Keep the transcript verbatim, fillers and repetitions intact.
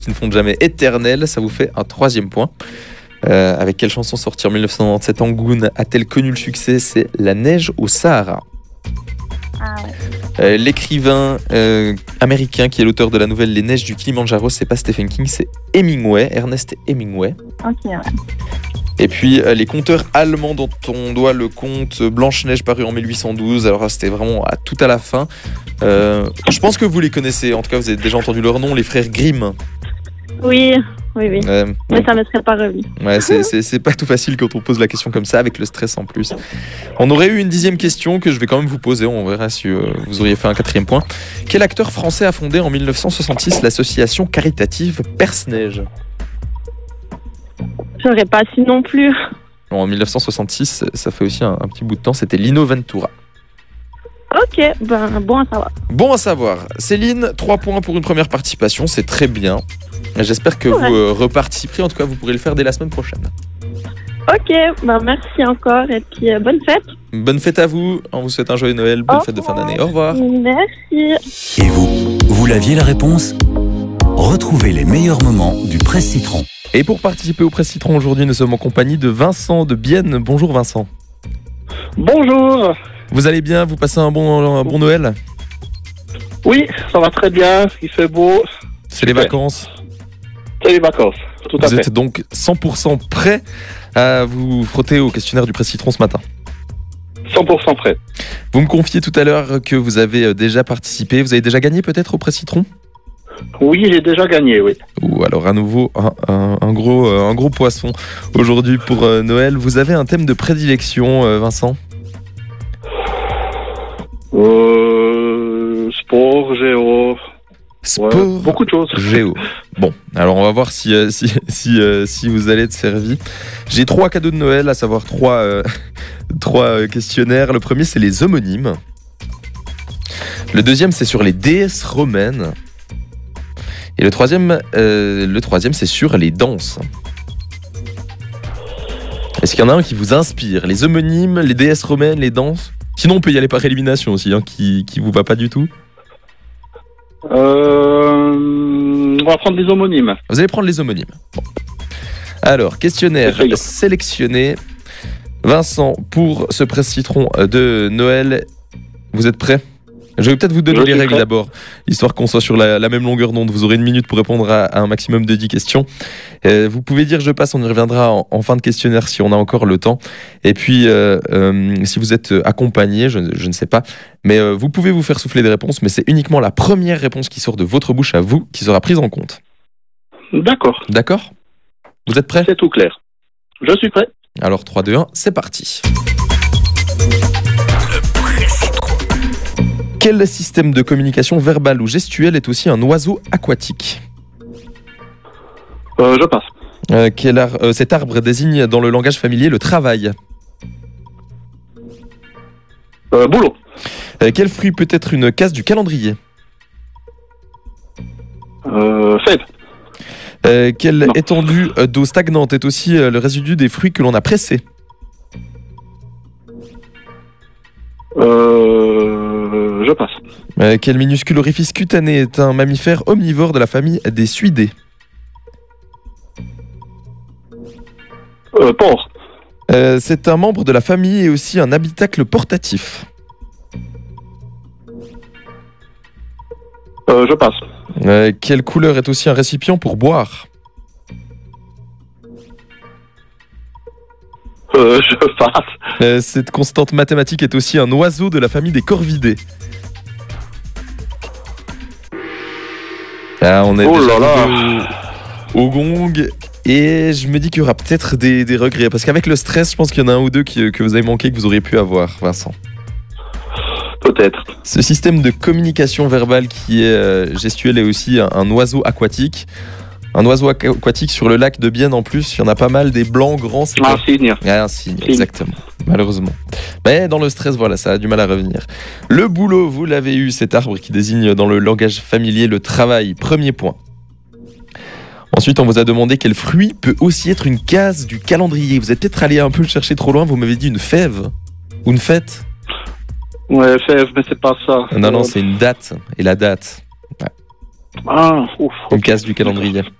qui ne font jamais éternel. Ça vous fait un troisième point. Euh, avec quelle chanson sortie en dix-neuf cent quatre-vingt-dix-sept Angoune a-t-elle connu le succès? C'est La neige au Sahara. Ah ouais. Euh, l'écrivain euh, américain qui est l'auteur de la nouvelle Les Neiges du Kilimandjaro, c'est pas Stephen King, c'est Hemingway, Ernest Hemingway. Ok, ouais. Et puis euh, les conteurs allemands dont on doit le conte Blanche-Neige paru en mille huit cent douze. Alors là, c'était vraiment à, tout à la fin. Euh, je pense que vous les connaissez, en tout cas vous avez déjà entendu leur nom, les frères Grimm. Oui, oui, oui. Euh, Mais ça ne me serait pas revenu. Ouais, c'est, c'est, c'est pas tout facile quand on pose la question comme ça, avec le stress en plus. On aurait eu une dixième question que je vais quand même vous poser, on verra si euh, vous auriez fait un quatrième point. Quel acteur français a fondé en dix-neuf cent soixante-six l'association caritative Perce-Neige? J'aurais pas su non plus. En dix-neuf cent soixante-six, ça fait aussi un, un petit bout de temps, c'était Lino Ventura. Ok, ben bon à savoir. Bon à savoir. Céline, trois points pour une première participation, c'est très bien. J'espère que Ouais. vous euh, reparticiperez, en tout cas vous pourrez le faire dès la semaine prochaine. Ok, ben merci encore et puis euh, bonne fête. Bonne fête à vous, on vous souhaite un joyeux Noël, bonne Au fête de fin revoir. d'année, au revoir. Merci. Et vous, vous l'aviez la réponse? Retrouvez les meilleurs moments du Presse Citron. Et pour participer au Presse Citron aujourd'hui, nous sommes en compagnie de Vincent de Bienne. Bonjour Vincent. Bonjour. Vous allez bien? Vous passez un bon, un bon Noël? Oui, ça va très bien, il fait beau, C'est les Super. vacances. c'est les vacances, tout à Vous fait. êtes donc cent pour cent prêt à vous frotter au questionnaire du Presse Citron ce matin. cent pour cent prêt. Vous me confiez tout à l'heure que vous avez déjà participé. Vous avez déjà gagné peut-être au Presse Citron? Oui, j'ai déjà gagné, oui. Ou alors à nouveau un, un- un gros, euh, un gros poisson aujourd'hui pour euh, Noël. Vous avez un thème de prédilection, euh, Vincent? Euh, sport, géo, Sport, ouais, beaucoup de choses. géo. Bon, alors on va voir si, euh, si, si, euh, si vous allez être servi. J'ai trois cadeaux de Noël, à savoir trois, euh, trois euh, questionnaires. Le premier, c'est les homonymes. Le deuxième, c'est sur les déesses romaines. Et le troisième, euh, le troisième, c'est sur les danses. Est-ce qu'il y en a un qui vous inspire? Les homonymes, les déesses romaines, les danses? Sinon, on peut y aller par élimination aussi, hein, qui, qui vous va pas du tout. Euh, on va prendre les homonymes. Vous allez prendre les homonymes. Bon. Alors, questionnaire Essayons. sélectionné. Vincent, pour ce Presse Citron de Noël, vous êtes prêts? Je vais peut-être vous donner Je les suis règles prêt. d'abord, histoire qu'on soit sur la, la même longueur d'onde. Vous aurez une minute pour répondre à, à un maximum de dix questions. Euh, vous pouvez dire je passe, on y reviendra en, en fin de questionnaire si on a encore le temps. Et puis, euh, euh, si vous êtes accompagné, je, je ne sais pas, mais euh, vous pouvez vous faire souffler des réponses, mais c'est uniquement la première réponse qui sort de votre bouche à vous qui sera prise en compte. D'accord, D'accord? Vous êtes prêts? c'est tout clair. Je suis prêt. Alors trois, deux, un, c'est parti. Quel système de communication verbale ou gestuelle est aussi un oiseau aquatique? Euh, je passe. Euh, quel ar- euh, Cet arbre désigne dans le langage familier le travail. Euh, boulot. Euh, quel fruit peut être une case du calendrier? Euh, fève. Euh, quelle Non. étendue euh, d'eau stagnante est aussi euh, le résidu des fruits que l'on a pressés? Euh, je passe. Euh, quel minuscule orifice cutané est un mammifère omnivore de la famille des suidés? Euh, porc. Euh, c'est un membre de la famille et aussi un habitacle portatif. Euh, je passe. Euh, quelle couleur est aussi un récipient pour boire? Euh, je passe. Euh, cette constante mathématique est aussi un oiseau de la famille des corvidés. Ah, on est Oh déjà là là. arrivé au, au gong et je me dis qu'il y aura peut-être des, des regrets parce qu'avec le stress, je pense qu'il y en a un ou deux qui- que vous avez manqué que vous auriez pu avoir, Vincent. Peut-être. Ce système de communication verbale qui est euh, gestuel est aussi un, un oiseau aquatique. Un oiseau aqu- aquatique sur le lac de Bienne en plus, il y en a pas mal, des blancs grands. C'est Un quoi? signe. Ah, un signe, Signe. exactement. Malheureusement. Mais dans le stress, voilà, ça a du mal à revenir. Le boulot, vous l'avez eu, cet arbre qui désigne dans le langage familier le travail. Premier point. Ensuite, on vous a demandé quel fruit peut aussi être une case du calendrier. Vous êtes peut-être allé un peu le chercher trop loin, vous m'avez dit une fève ou une fête. Ouais, fève, mais c'est pas ça. Non, non, Euh, c'est une date. Et la date. Ouais. Ah, ouf. Une case du calendrier.